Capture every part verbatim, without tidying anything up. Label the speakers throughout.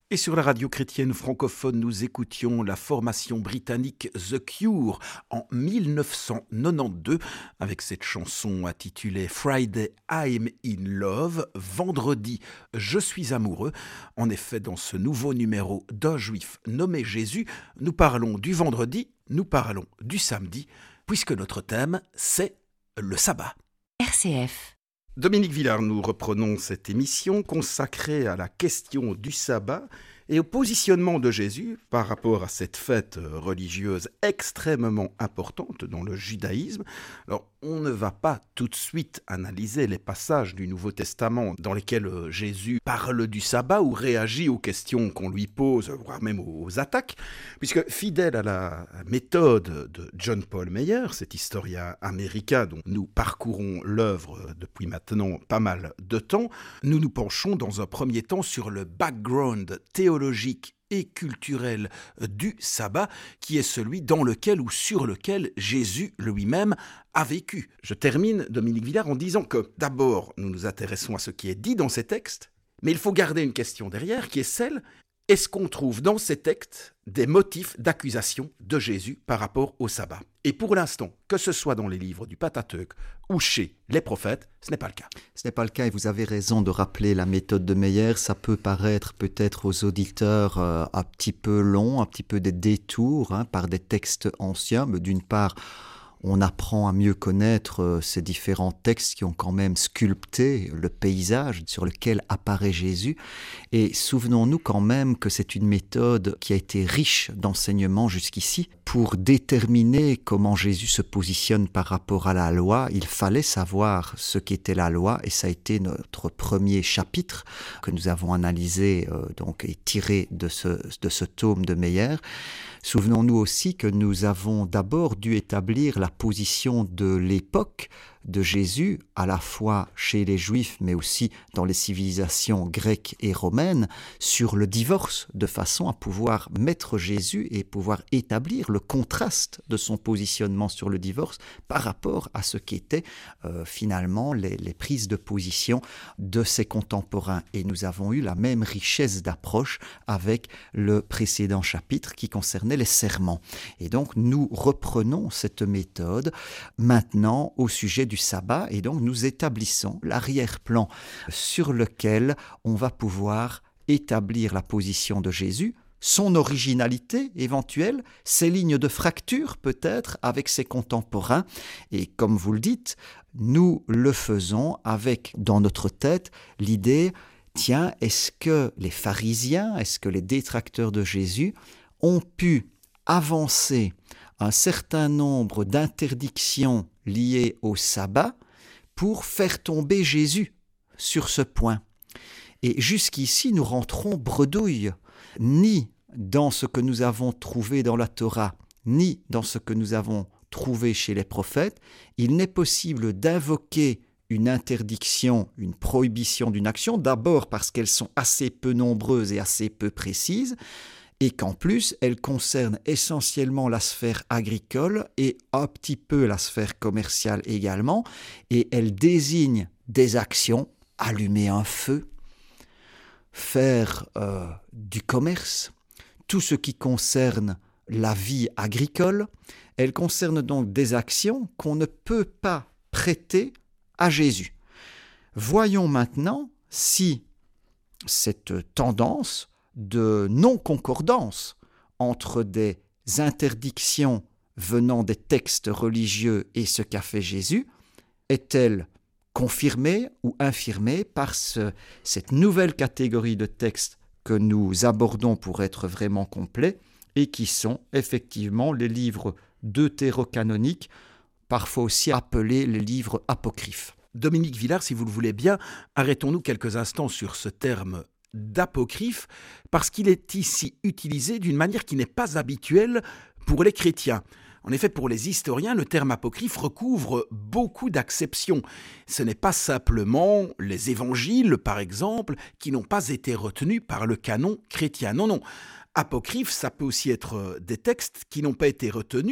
Speaker 1: Et sur la radio chrétienne francophone, nous écoutions la formation britannique The Cure en mille neuf cent quatre-vingt-douze avec cette chanson intitulée Friday I'm in Love, vendredi je suis amoureux. En effet, dans ce nouveau numéro d'un juif nommé Jésus, nous parlons du vendredi, nous parlons du samedi, puisque notre thème c'est le sabbat.
Speaker 2: R C F.
Speaker 1: Dominique Villard, nous reprenons cette émission consacrée à la question du sabbat et au positionnement de Jésus par rapport à cette fête religieuse extrêmement importante dans le judaïsme. Alors, on ne va pas tout de suite analyser les passages du Nouveau Testament dans lesquels Jésus parle du sabbat ou réagit aux questions qu'on lui pose, voire même aux attaques, puisque fidèle à la méthode de John Paul Meyer, cet historien américain dont nous parcourons l'œuvre depuis maintenant pas mal de temps, nous nous penchons dans un premier temps sur le background théologique et culturel du sabbat, qui est celui dans lequel ou sur lequel Jésus lui-même a vécu. Je termine, Dominique Villard, en disant que d'abord, nous nous intéressons à ce qui est dit dans ces textes, mais il faut garder une question derrière, qui est celle: est-ce qu'on trouve dans ces textes des motifs d'accusation de Jésus par rapport au sabbat? Et pour l'instant, que ce soit dans les livres du Pentateuque ou chez les prophètes, ce n'est pas le cas.
Speaker 3: Ce n'est pas le cas et vous avez raison de rappeler la méthode de Meyer. Ça peut paraître peut-être aux auditeurs euh, un petit peu long, un petit peu des détours hein, par des textes anciens. Mais d'une part, on apprend à mieux connaître euh, ces différents textes qui ont quand même sculpté le paysage sur lequel apparaît Jésus. Et souvenons-nous quand même que c'est une méthode qui a été riche d'enseignements jusqu'ici. Pour déterminer comment Jésus se positionne par rapport à la loi, il fallait savoir ce qu'était la loi et ça a été notre premier chapitre que nous avons analysé euh, donc, et tiré de ce, de ce tome de Meyer. Souvenons-nous aussi que nous avons d'abord dû établir la position de l'époque de Jésus, à la fois chez les Juifs, mais aussi dans les civilisations grecques et romaines, sur le divorce, de façon à pouvoir mettre Jésus et pouvoir établir le contraste de son positionnement sur le divorce par rapport à ce qu'étaient euh, finalement les, les prises de position de ses contemporains. Et nous avons eu la même richesse d'approche avec le précédent chapitre qui concernait les serments. Et donc nous reprenons cette méthode maintenant au sujet du sabbat et donc nous établissons l'arrière-plan sur lequel on va pouvoir établir la position de Jésus, son originalité éventuelle, ses lignes de fracture peut-être avec ses contemporains. Et comme vous le dites, nous le faisons avec dans notre tête l'idée, tiens, est-ce que les pharisiens, est-ce que les détracteurs de Jésus ont pu avancer un certain nombre d'interdictions liées au sabbat pour faire tomber Jésus sur ce point. Et jusqu'ici, nous rentrons bredouille, ni dans ce que nous avons trouvé dans la Torah, ni dans ce que nous avons trouvé chez les prophètes. Il n'est possible d'invoquer une interdiction, une prohibition d'une action, d'abord parce qu'elles sont assez peu nombreuses et assez peu précises, et qu'en plus, elle concerne essentiellement la sphère agricole et un petit peu la sphère commerciale également, et elle désigne des actions, allumer un feu, faire euh, du commerce, tout ce qui concerne la vie agricole. Elle concerne donc des actions qu'on ne peut pas prêter à Jésus. Voyons maintenant si cette tendance de non-concordance entre des interdictions venant des textes religieux et ce qu'a fait Jésus est-elle confirmée ou infirmée par ce, cette nouvelle catégorie de textes que nous abordons pour être vraiment complets et qui sont effectivement les livres deutérocanoniques, parfois aussi appelés les livres apocryphes.
Speaker 1: Dominique Villard, si vous le voulez bien, arrêtons-nous quelques instants sur ce terme d'apocryphe, parce qu'il est ici utilisé d'une manière qui n'est pas habituelle pour les chrétiens. En effet, pour les historiens, le terme apocryphe recouvre beaucoup d'acceptions. Ce n'est pas simplement les évangiles, par exemple, qui n'ont pas été retenus par le canon chrétien. Non, non. Apocryphe, ça peut aussi être des textes qui n'ont pas été retenus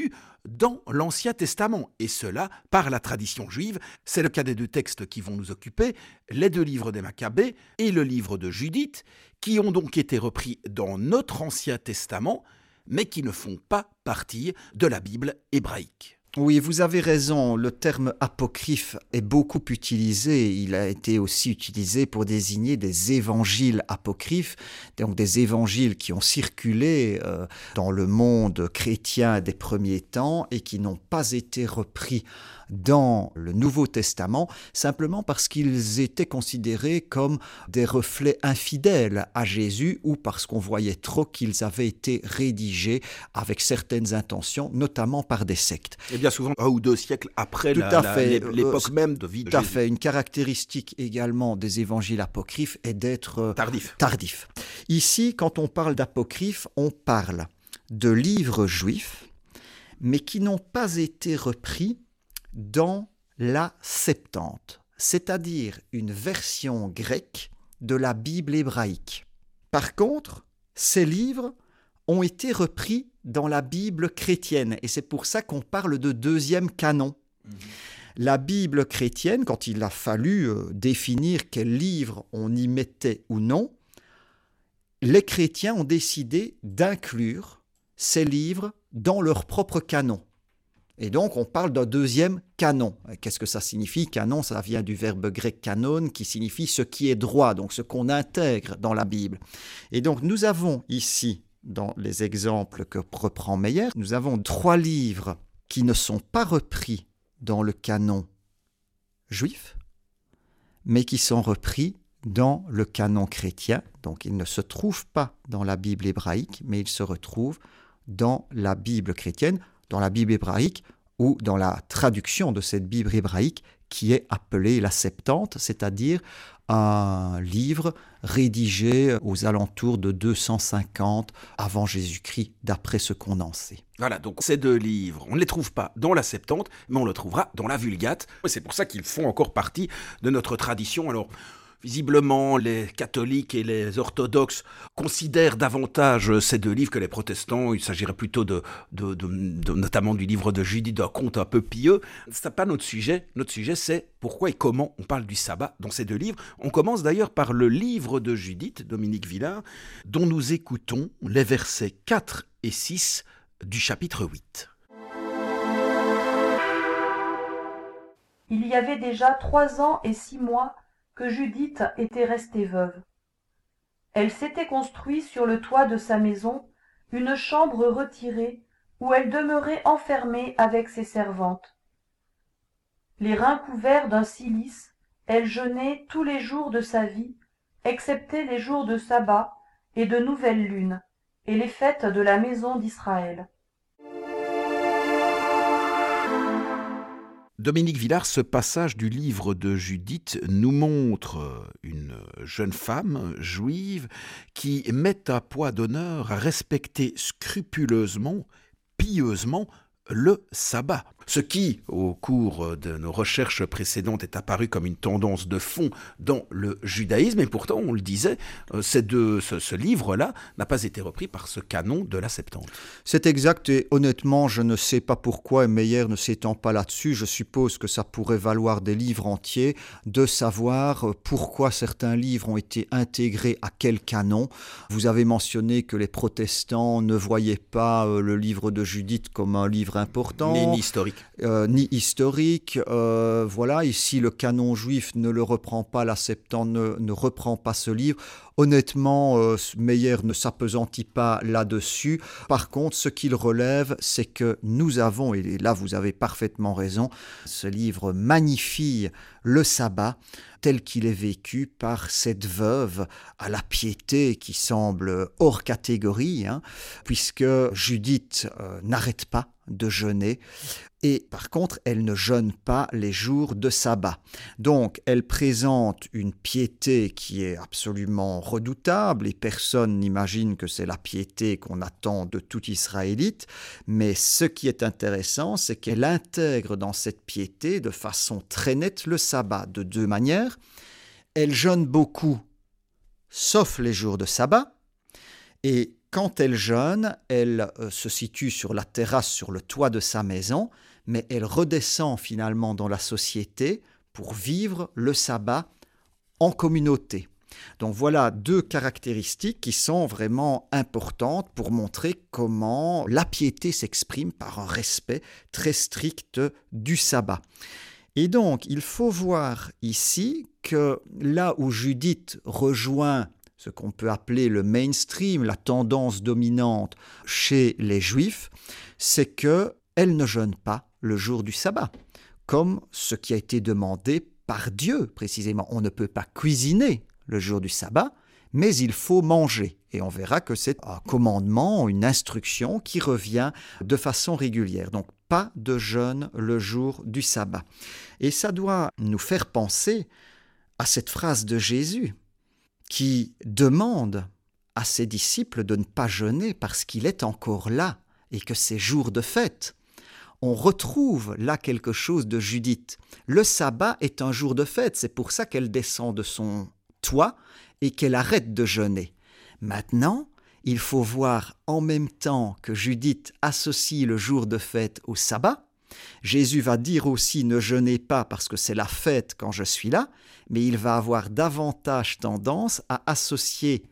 Speaker 1: dans l'Ancien Testament, et cela par la tradition juive. C'est le cas des deux textes qui vont nous occuper, les deux livres des Maccabées et le livre de Judith, qui ont donc été repris dans notre Ancien Testament, mais qui ne font pas partie de la Bible hébraïque.
Speaker 3: Oui, vous avez raison, le terme apocryphe est beaucoup utilisé. Il a été aussi utilisé pour désigner des évangiles apocryphes, donc des évangiles qui ont circulé euh, dans le monde chrétien des premiers temps et qui n'ont pas été repris dans le Nouveau Testament, simplement parce qu'ils étaient considérés comme des reflets infidèles à Jésus ou parce qu'on voyait trop qu'ils avaient été rédigés avec certaines intentions, notamment par des sectes.
Speaker 1: Et bien souvent, un ou deux siècles après la, la, l'époque euh, même de vie de
Speaker 3: Tout
Speaker 1: Jésus.
Speaker 3: à fait. Une caractéristique également des évangiles apocryphes est d'être euh,
Speaker 1: tardif.
Speaker 3: tardif. Ici, quand on parle d'apocryphes, on parle de livres juifs, mais qui n'ont pas été repris dans la Septante, c'est-à-dire une version grecque de la Bible hébraïque. Par contre, ces livres ont été repris dans la Bible chrétienne, et c'est pour ça qu'on parle de deuxième canon. Mmh. La Bible chrétienne, quand il a fallu euh, définir quels livres on y mettait ou non, les chrétiens ont décidé d'inclure ces livres dans leur propre canon. Et donc, on parle d'un deuxième canon. Qu'est-ce que ça signifie? Canon, ça vient du verbe grec kanon, qui signifie ce qui est droit, donc ce qu'on intègre dans la Bible. Et donc, nous avons ici, dans les exemples que reprend Meyer, nous avons trois livres qui ne sont pas repris dans le canon juif, mais qui sont repris dans le canon chrétien. Donc, ils ne se trouvent pas dans la Bible hébraïque, mais ils se retrouvent dans la Bible chrétienne, dans la Bible hébraïque ou dans la traduction de cette Bible hébraïque qui est appelée la Septante, c'est-à-dire un livre rédigé aux alentours de deux cent cinquante avant Jésus-Christ, d'après ce qu'on en sait.
Speaker 1: Voilà, donc ces deux livres, on ne les trouve pas dans la Septante, mais on le trouvera dans la Vulgate. C'est pour ça qu'ils font encore partie de notre tradition. Alors, visiblement, les catholiques et les orthodoxes considèrent davantage ces deux livres que les protestants. Il s'agirait plutôt de, de, de, de notamment du livre de Judith, d'un conte un peu pieux. Ce n'est pas notre sujet. Notre sujet, c'est pourquoi et comment on parle du sabbat dans ces deux livres. On commence d'ailleurs par le livre de Judith, Dominique Villard, dont nous écoutons les versets quatre et six du chapitre huit.
Speaker 2: Il y avait déjà trois ans et six mois que Judith était restée veuve. Elle s'était construit sur le toit de sa maison une chambre retirée où elle demeurait enfermée avec ses servantes. Les reins couverts d'un cilice, elle jeûnait tous les jours de sa vie, excepté les jours de sabbat et de nouvelle lune, et les fêtes de la maison d'Israël.
Speaker 1: Dominique Villard, ce passage du livre de Judith nous montre une jeune femme juive qui met à poids d'honneur à respecter scrupuleusement, pieusement, le sabbat. Ce qui, au cours de nos recherches précédentes, est apparu comme une tendance de fond dans le judaïsme, et pourtant, on le disait, ces deux, ce, ce livre-là n'a pas été repris par ce canon de la Septante.
Speaker 3: C'est exact, et honnêtement, je ne sais pas pourquoi, et Meyer ne s'étend pas là-dessus, je suppose que ça pourrait valoir des livres entiers, de savoir pourquoi certains livres ont été intégrés à quel canon. Vous avez mentionné que les protestants ne voyaient pas le livre de Judith comme un livre important.
Speaker 1: Ni, ni historique.
Speaker 3: Euh, ni historique. Euh, voilà, ici le canon juif ne le reprend pas, la Septante ne, ne reprend pas ce livre. Honnêtement, euh, Meyer ne s'appesantit pas là-dessus. Par contre, ce qu'il relève, c'est que nous avons, et là vous avez parfaitement raison, ce livre magnifie le sabbat tel qu'il est vécu par cette veuve à la piété qui semble hors catégorie, hein, puisque Judith euh, n'arrête pas de jeûner. Et par contre, elle ne jeûne pas les jours de sabbat. Donc, elle présente une piété qui est absolument redoutable et personne n'imagine que c'est la piété qu'on attend de tout Israélite. Mais ce qui est intéressant, c'est qu'elle intègre dans cette piété de façon très nette le sabbat de deux manières. Elle jeûne beaucoup, sauf les jours de sabbat. Et quand elle jeûne, elle euh, se situe sur la terrasse, sur le toit de sa maison, mais elle redescend finalement dans la société pour vivre le sabbat en communauté. Donc voilà deux caractéristiques qui sont vraiment importantes pour montrer comment la piété s'exprime par un respect très strict du sabbat. Et donc, il faut voir ici que là où Judith rejoint ce qu'on peut appeler le mainstream, la tendance dominante chez les Juifs, c'est qu'elle ne jeûne pas le jour du sabbat, comme ce qui a été demandé par Dieu précisément. On ne peut pas cuisiner le jour du sabbat, mais il faut manger. Et on verra que c'est un commandement, une instruction qui revient de façon régulière. Donc, pas de jeûne le jour du sabbat. Et ça doit nous faire penser à cette phrase de Jésus qui demande à ses disciples de ne pas jeûner parce qu'il est encore là et que c'est jour de fête. On retrouve là quelque chose de Judith. Le sabbat est un jour de fête, c'est pour ça qu'elle descend de son toit et qu'elle arrête de jeûner. Maintenant, il faut voir en même temps que Judith associe le jour de fête au sabbat. Jésus va dire aussi « ne jeûnez pas parce que c'est la fête quand je suis là », mais il va avoir davantage tendance à associer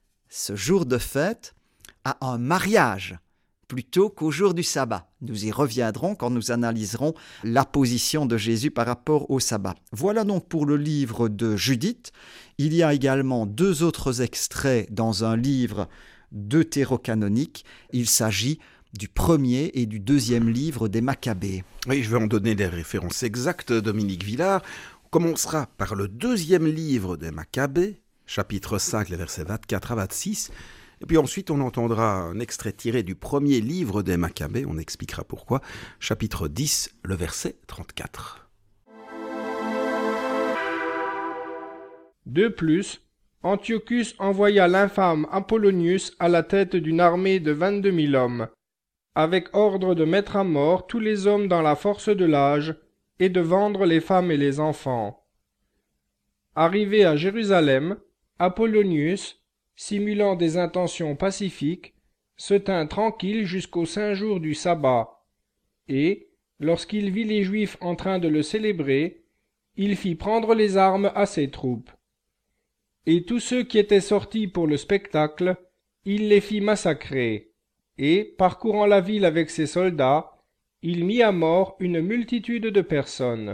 Speaker 3: ce jour de fête à un mariage plutôt qu'au jour du sabbat. Nous y reviendrons quand nous analyserons la position de Jésus par rapport au sabbat. Voilà donc pour le livre de Judith. Il y a également deux autres extraits dans un livre deutérocanonique. Il s'agit du premier et du deuxième livre des Maccabées.
Speaker 1: Oui, je vais en donner les références exactes, Dominique Villard. On commencera par le deuxième livre des Maccabées, chapitre cinq, les versets vingt-quatre à vingt-six. Et puis ensuite, on entendra un extrait tiré du premier livre des Maccabées, on expliquera pourquoi, chapitre dix, le verset trente-quatre.
Speaker 4: De plus, Antiochus envoya l'infâme Apollonius à la tête d'une armée de vingt-deux mille hommes, avec ordre de mettre à mort tous les hommes dans la force de l'âge et de vendre les femmes et les enfants. Arrivé à Jérusalem, Apollonius, simulant des intentions pacifiques, se tint tranquille jusqu'au saint jour du sabbat, et, lorsqu'il vit les Juifs en train de le célébrer, il fit prendre les armes à ses troupes. Et tous ceux qui étaient sortis pour le spectacle, il les fit massacrer, et, parcourant la ville avec ses soldats, il mit à mort une multitude de personnes.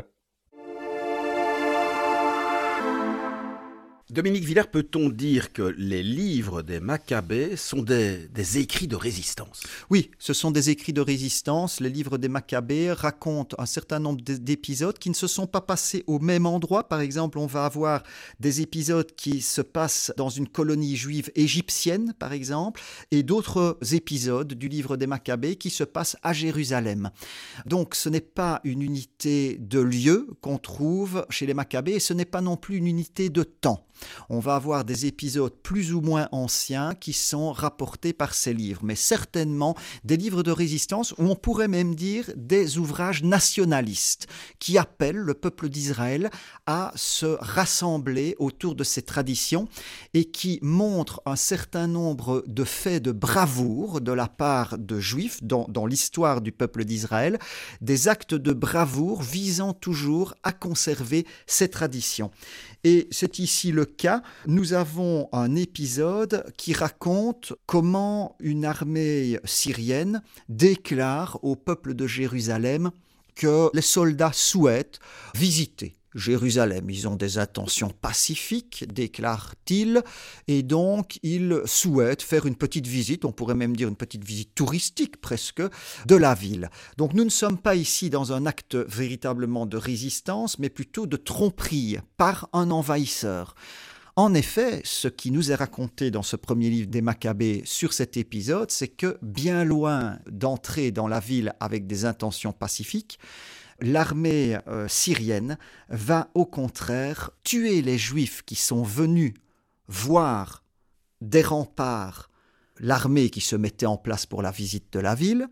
Speaker 1: Dominique Villard, peut-on dire que les livres des Maccabées sont des, des écrits de résistance ?
Speaker 3: Oui, ce sont des écrits de résistance. Les livres des Maccabées racontent un certain nombre d'épisodes qui ne se sont pas passés au même endroit. Par exemple, on va avoir des épisodes qui se passent dans une colonie juive égyptienne, par exemple, et d'autres épisodes du livre des Maccabées qui se passent à Jérusalem. Donc, ce n'est pas une unité de lieu qu'on trouve chez les Maccabées, et ce n'est pas non plus une unité de temps. On va avoir des épisodes plus ou moins anciens qui sont rapportés par ces livres, mais certainement des livres de résistance, ou on pourrait même dire des ouvrages nationalistes qui appellent le peuple d'Israël à se rassembler autour de ces traditions et qui montrent un certain nombre de faits de bravoure de la part de Juifs dans, dans l'histoire du peuple d'Israël, des actes de bravoure visant toujours à conserver ces traditions. Et c'est ici le cas. Nous avons un épisode qui raconte comment une armée syrienne déclare au peuple de Jérusalem que les soldats souhaitent visiter Jérusalem. Ils ont des intentions pacifiques, déclarent-ils, et donc ils souhaitent faire une petite visite, on pourrait même dire une petite visite touristique presque, de la ville. Donc nous ne sommes pas ici dans un acte véritablement de résistance, mais plutôt de tromperie par un envahisseur. En effet, ce qui nous est raconté dans ce premier livre des Maccabées sur cet épisode, c'est que bien loin d'entrer dans la ville avec des intentions pacifiques, l'armée euh, syrienne va au contraire tuer les Juifs qui sont venus voir des remparts l'armée qui se mettait en place pour la visite de la ville.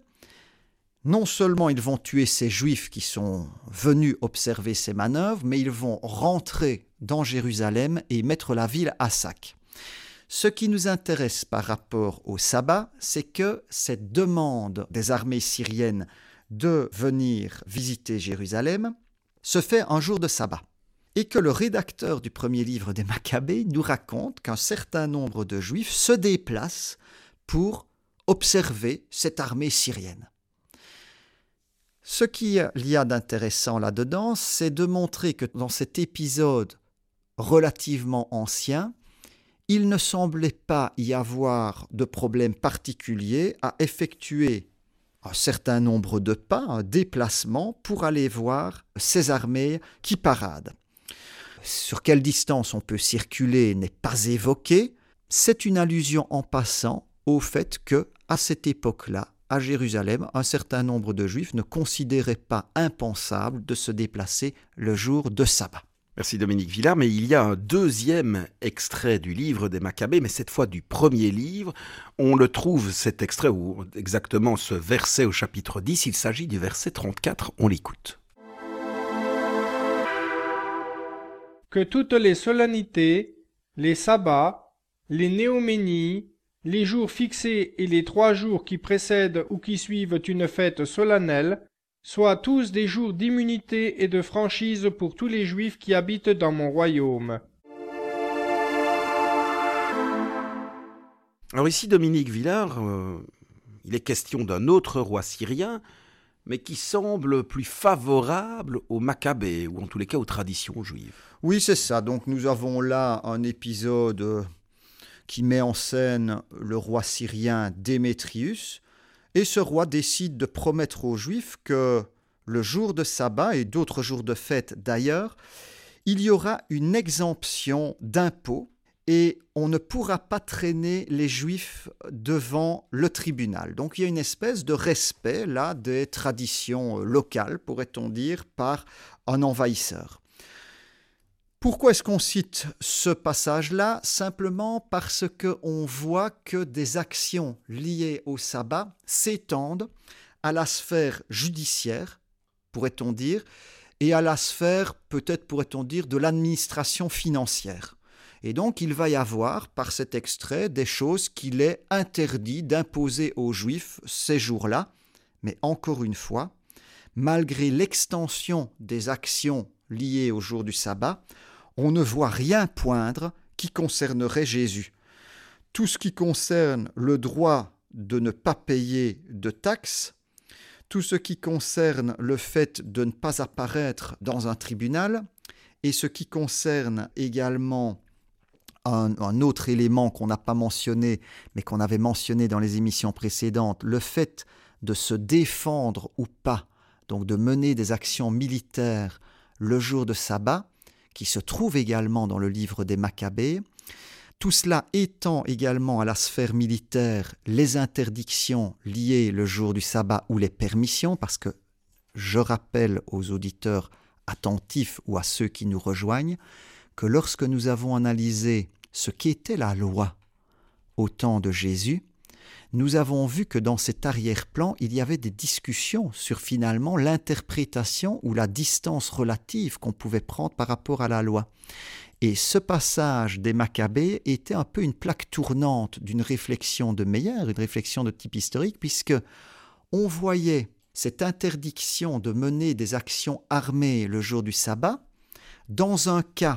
Speaker 3: Non seulement ils vont tuer ces Juifs qui sont venus observer ces manœuvres, mais ils vont rentrer dans Jérusalem et mettre la ville à sac. Ce qui nous intéresse par rapport au sabbat, c'est que cette demande des armées syriennes de venir visiter Jérusalem se fait un jour de sabbat. Et que le rédacteur du premier livre des Maccabées nous raconte qu'un certain nombre de Juifs se déplacent pour observer cette armée syrienne. Ce qu'il y a d'intéressant là-dedans, c'est de montrer que dans cet épisode relativement ancien, il ne semblait pas y avoir de problème particulier à effectuer un certain nombre de pas, un déplacement pour aller voir ces armées qui paradent. Sur quelle distance on peut circuler n'est pas évoqué. C'est une allusion en passant au fait que, à cette époque-là, à Jérusalem, un certain nombre de Juifs ne considéraient pas impensable de se déplacer le jour de sabbat.
Speaker 1: Merci Dominique Villard, mais il y a un deuxième extrait du livre des Maccabées, mais cette fois du premier livre. On le trouve, cet extrait, ou exactement ce verset au chapitre dix, il s'agit du verset trente-quatre, on l'écoute.
Speaker 4: Que toutes les solennités, les sabbats, les néoménies, les jours fixés et les trois jours qui précèdent ou qui suivent une fête solennelle soient tous des jours d'immunité et de franchise pour tous les Juifs qui habitent dans mon royaume.
Speaker 1: Alors ici, Dominique Villard, euh, il est question d'un autre roi syrien, mais qui semble plus favorable aux Maccabées, ou en tous les cas aux traditions juives.
Speaker 3: Oui, c'est ça. Donc nous avons là un épisode qui met en scène le roi syrien Démétrius, et ce roi décide de promettre aux Juifs que le jour de sabbat et d'autres jours de fête d'ailleurs, il y aura une exemption d'impôts et on ne pourra pas traîner les Juifs devant le tribunal. Donc il y a une espèce de respect là des traditions locales, pourrait-on dire, par un envahisseur. Pourquoi est-ce qu'on cite ce passage-là ? Simplement parce qu'on voit que des actions liées au sabbat s'étendent à la sphère judiciaire, pourrait-on dire, et à la sphère, peut-être pourrait-on dire, de l'administration financière. Et donc il va y avoir, par cet extrait, des choses qu'il est interdit d'imposer aux Juifs ces jours-là. Mais encore une fois, malgré l'extension des actions liées au jour du sabbat, on ne voit rien poindre qui concernerait Jésus. Tout ce qui concerne le droit de ne pas payer de taxes, tout ce qui concerne le fait de ne pas apparaître dans un tribunal, et ce qui concerne également un, un autre élément qu'on n'a pas mentionné, mais qu'on avait mentionné dans les émissions précédentes, le fait de se défendre ou pas, donc de mener des actions militaires le jour de sabbat, qui se trouve également dans le livre des Maccabées. Tout cela étend également à la sphère militaire les interdictions liées le jour du sabbat ou les permissions, parce que je rappelle aux auditeurs attentifs ou à ceux qui nous rejoignent que lorsque nous avons analysé ce qu'était la loi au temps de Jésus, nous avons vu que dans cet arrière-plan, il y avait des discussions sur finalement l'interprétation ou la distance relative qu'on pouvait prendre par rapport à la loi. Et ce passage des Maccabées était un peu une plaque tournante d'une réflexion de Meyer, une réflexion de type historique, puisque on voyait cette interdiction de mener des actions armées le jour du sabbat dans un cas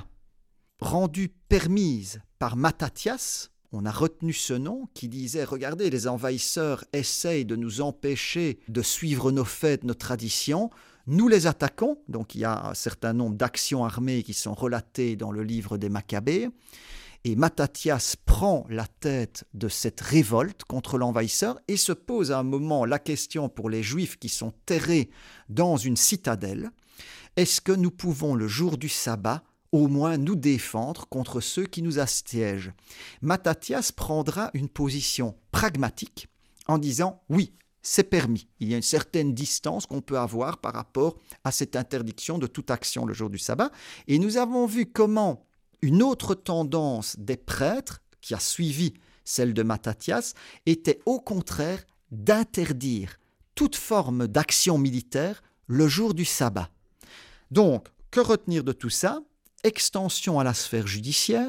Speaker 3: rendu permise par Mattathias. On a retenu ce nom qui disait « Regardez, les envahisseurs essayent de nous empêcher de suivre nos fêtes, nos traditions. Nous les attaquons. » Donc il y a un certain nombre d'actions armées qui sont relatées dans le livre des Maccabées. Et Mattathias prend la tête de cette révolte contre l'envahisseur et se pose à un moment la question pour les Juifs qui sont terrés dans une citadelle. Est-ce que nous pouvons, le jour du sabbat, au moins nous défendre contre ceux qui nous assiègent? Mattathias prendra une position pragmatique en disant « Oui, c'est permis. Il y a une certaine distance qu'on peut avoir par rapport à cette interdiction de toute action le jour du sabbat. » Et nous avons vu comment une autre tendance des prêtres, qui a suivi celle de Mattathias, était au contraire d'interdire toute forme d'action militaire le jour du sabbat. Donc, que retenir de tout ça ? Extension à la sphère judiciaire,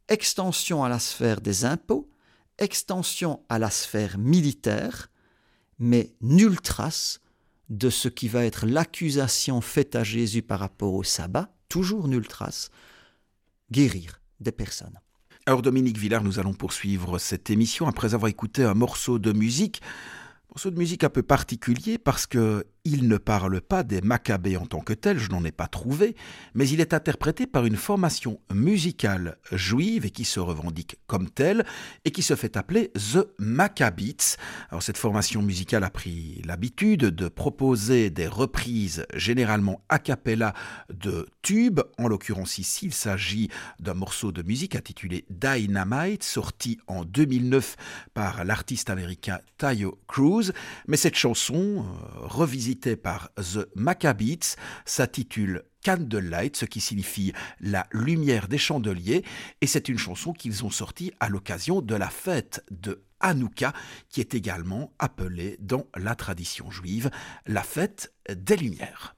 Speaker 3: extension à la sphère des impôts, extension à la sphère militaire, mais nulle trace de ce qui va être l'accusation faite à Jésus par rapport au sabbat, toujours nulle trace, guérir des personnes.
Speaker 1: Alors Dominique Villard, nous allons poursuivre cette émission après avoir écouté un morceau de musique, un morceau de musique un peu particulier parce que il ne parle pas des Maccabées en tant que tels, je n'en ai pas trouvé, mais il est interprété par une formation musicale juive et qui se revendique comme telle et qui se fait appeler The Maccabites. Alors cette formation musicale a pris l'habitude de proposer des reprises généralement a cappella de tubes. En l'occurrence ici, il s'agit d'un morceau de musique intitulé Dynamite, sorti en deux mille neuf par l'artiste américain Taio Cruz. Mais cette chanson, euh, revisitée par The Maccabites, s'intitule Candlelight, ce qui signifie la lumière des chandeliers, et c'est une chanson qu'ils ont sortie à l'occasion de la fête de Hanouka, qui est également appelée dans la tradition juive la fête des Lumières.